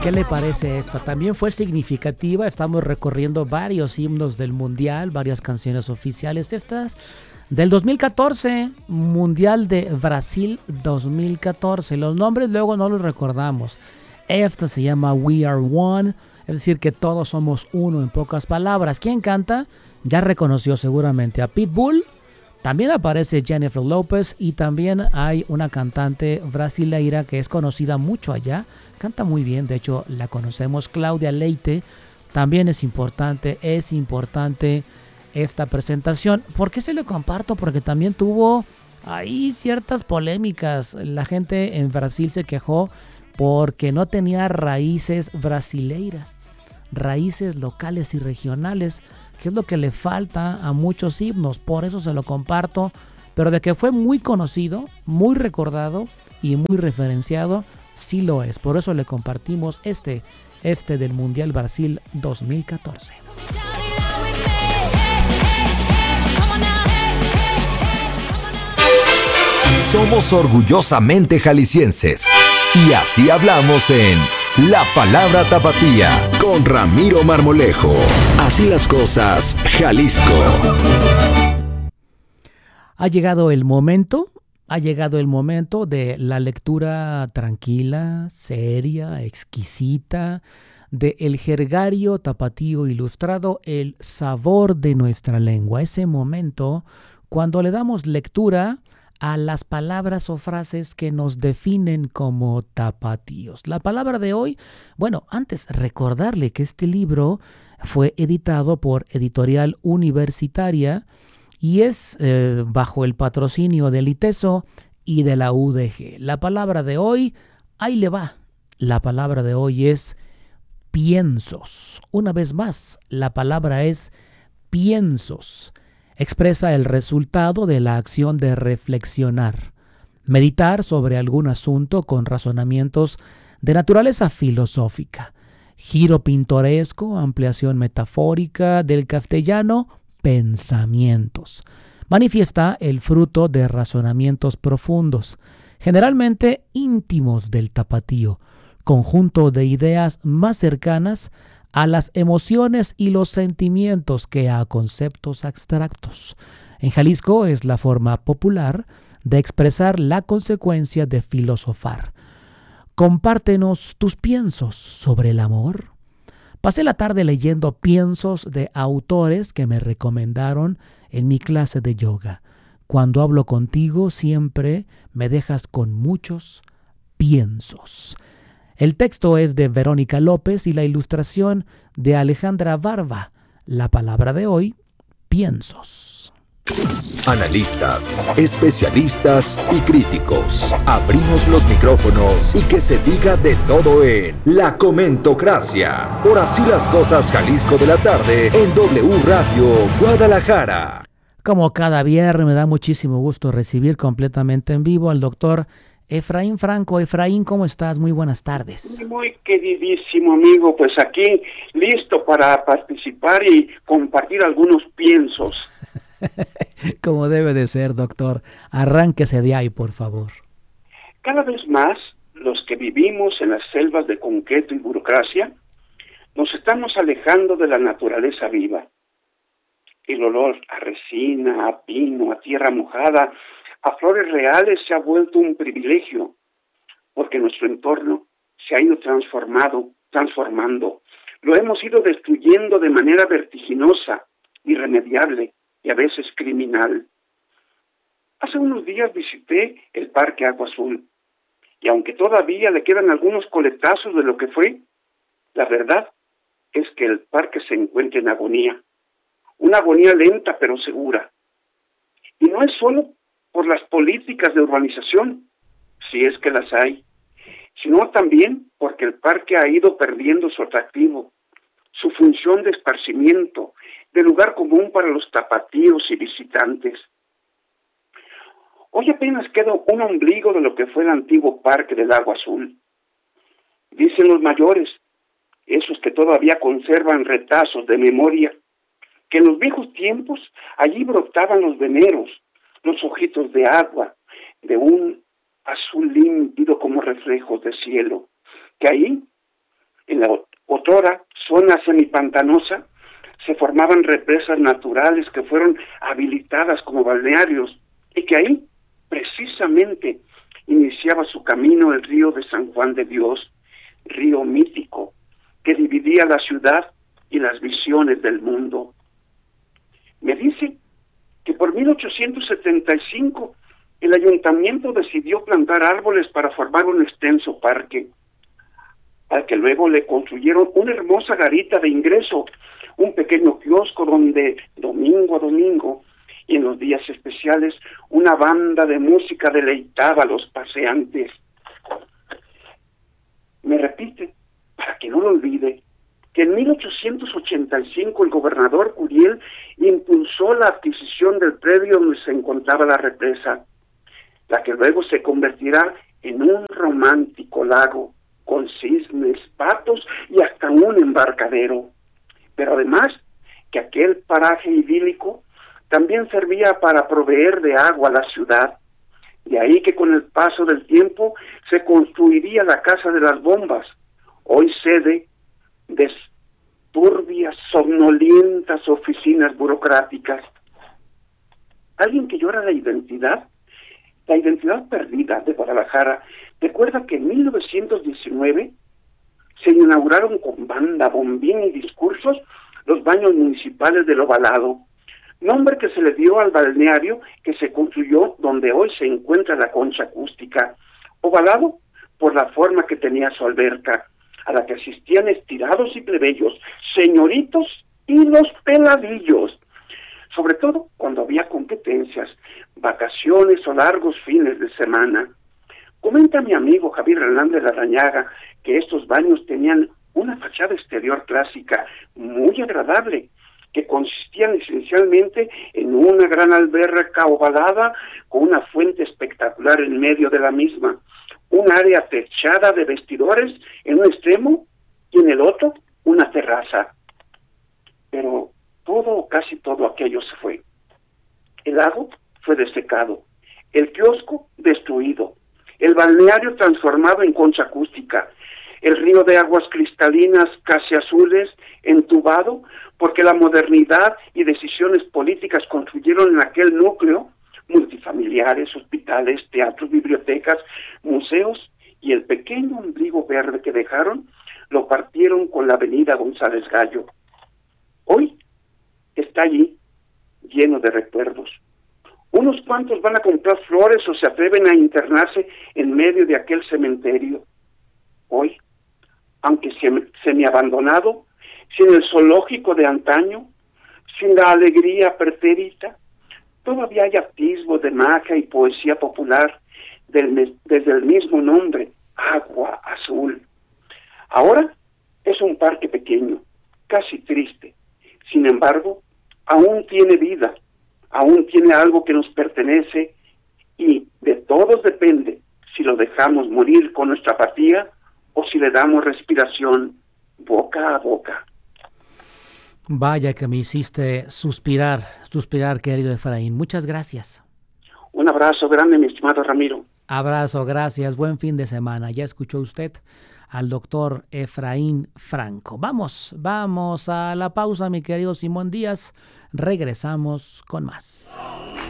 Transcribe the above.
¿Qué le parece esta? También fue significativa, estamos recorriendo varios himnos del Mundial, varias canciones oficiales. Estas del 2014, Mundial de Brasil 2014. Los nombres luego no los recordamos. Esta se llama We Are One, es decir, que todos somos uno en pocas palabras. ¿Quién canta? Ya reconoció seguramente a Pitbull. También aparece Jennifer Lopez y también hay una cantante brasileira que es conocida mucho allá. Canta muy bien, de hecho la conocemos, Claudia Leite. También es importante esta presentación. ¿Por qué se lo comparto? Porque también tuvo ahí ciertas polémicas. La gente en Brasil se quejó porque no tenía raíces brasileiras, raíces locales y regionales, que es lo que le falta a muchos himnos. Por eso se lo comparto, pero de que fue muy conocido, muy recordado y muy referenciado, sí lo es. Por eso le compartimos este del Mundial Brasil 2014. Somos orgullosamente jaliscienses y así hablamos en La Palabra Tapatía con Ramiro Marmolejo. Así las cosas, Jalisco. Ha llegado el momento de la lectura tranquila, seria, exquisita de El Jergario Tapatío Ilustrado, el sabor de nuestra lengua. Ese momento cuando le damos lectura a las palabras o frases que nos definen como tapatíos. La palabra de hoy, bueno, antes recordarle que este libro fue editado por Editorial Universitaria y es bajo el patrocinio del ITESO y de la UDG. La palabra de hoy, ahí le va. La palabra de hoy es piensos. Una vez más, la palabra es piensos. Expresa el resultado de la acción de reflexionar, meditar sobre algún asunto con razonamientos de naturaleza filosófica, giro pintoresco, ampliación metafórica del castellano, pensamientos. Manifiesta el fruto de razonamientos profundos, generalmente íntimos del tapatío, conjunto de ideas más cercanas a las emociones y los sentimientos que a conceptos abstractos. En Jalisco es la forma popular de expresar la consecuencia de filosofar. Compártenos tus piensos sobre el amor. Pasé la tarde leyendo piensos de autores que me recomendaron en mi clase de yoga. Cuando hablo contigo siempre me dejas con muchos piensos. El texto es de Verónica López y la ilustración de Alejandra Barba. La palabra de hoy, piensos. Analistas, especialistas y críticos. Abrimos los micrófonos y que se diga de todo en La Comentocracia. Por Así las cosas, Jalisco de la tarde en W Radio Guadalajara. Como cada viernes me da muchísimo gusto recibir completamente en vivo al doctor Efraín Franco. Efraín, ¿cómo estás? Muy buenas tardes. Muy queridísimo amigo, pues aquí listo para participar y compartir algunos piensos. Como debe de ser, doctor. Arránquese de ahí, por favor. Cada vez más, los que vivimos en las selvas de concreto y burocracia, nos estamos alejando de la naturaleza viva. El olor a resina, a pino, a tierra mojada, a flores reales se ha vuelto un privilegio, porque nuestro entorno se ha ido transformando. Lo hemos ido destruyendo de manera vertiginosa, irremediable y a veces criminal. Hace unos días visité el Parque Agua Azul, y aunque todavía le quedan algunos coletazos de lo que fue, la verdad es que el parque se encuentra en agonía. Una agonía lenta pero segura. Y no es solo por las políticas de urbanización, si es que las hay, sino también porque el parque ha ido perdiendo su atractivo, su función de esparcimiento, de lugar común para los tapatíos y visitantes. Hoy apenas queda un ombligo de lo que fue el antiguo Parque del Agua Azul. Dicen los mayores, esos que todavía conservan retazos de memoria, que en los viejos tiempos allí brotaban los veneros, los ojitos de agua, de un azul límpido como reflejos de cielo, que ahí En la otrora zona semipantanosa se formaban represas naturales que fueron habilitadas como balnearios y que ahí precisamente iniciaba su camino el río de San Juan de Dios, río mítico que dividía la ciudad y las visiones del mundo. Me dice que por 1875 el ayuntamiento decidió plantar árboles para formar un extenso parque, al que luego le construyeron una hermosa garita de ingreso, un pequeño kiosco donde domingo a domingo y en los días especiales una banda de música deleitaba a los paseantes. Me repite, para que no lo olvide, que en 1885 el gobernador Curiel impulsó la adquisición del predio donde se encontraba la represa, la que luego se convertirá en un romántico lago con cisnes, patos y hasta un embarcadero. Pero además que aquel paraje idílico también servía para proveer de agua a la ciudad. De ahí que con el paso del tiempo se construiría la Casa de las Bombas, hoy sede de turbias, somnolientas oficinas burocráticas. Alguien que llora la identidad perdida de Guadalajara, recuerda que en 1919 se inauguraron con banda, bombín y discursos los baños municipales del Ovalado, nombre que se le dio al balneario que se construyó donde hoy se encuentra la concha acústica. Ovalado por la forma que tenía su alberca, a la que asistían estirados y plebeyos, señoritos y los peladillos, sobre todo cuando había competencias, vacaciones o largos fines de semana. Comenta mi amigo Javier Hernández Larrañaga que estos baños tenían una fachada exterior clásica muy agradable, que consistían esencialmente en una gran alberca ovalada con una fuente espectacular en medio de la misma, un área techada de vestidores en un extremo y en el otro una terraza. Pero casi todo aquello se fue. El lago fue desecado, el kiosco destruido, el balneario transformado en concha acústica, el río de aguas cristalinas casi azules entubado porque la modernidad y decisiones políticas construyeron en aquel núcleo multifamiliares, hospitales, teatros, bibliotecas, museos, y el pequeño ombligo verde que dejaron lo partieron con la avenida González Gallo. Hoy está allí lleno de recuerdos. Unos cuantos van a comprar flores o se atreven a internarse en medio de aquel cementerio. Hoy, aunque semi-abandonado, sin el zoológico de antaño, sin la alegría pretérita, todavía hay atisbos de magia y poesía popular desde el mismo nombre, Agua Azul. Ahora es un parque pequeño, casi triste. Sin embargo, aún tiene vida, aún tiene algo que nos pertenece y de todos depende si lo dejamos morir con nuestra apatía o si le damos respiración boca a boca. Vaya que me hiciste suspirar, querido Efraín. Muchas gracias. Un abrazo grande, mi estimado Ramiro. Abrazo, gracias. Buen fin de semana. Ya escuchó usted al doctor Efraín Franco. Vamos a la pausa, mi querido Simón Díaz. Regresamos con más.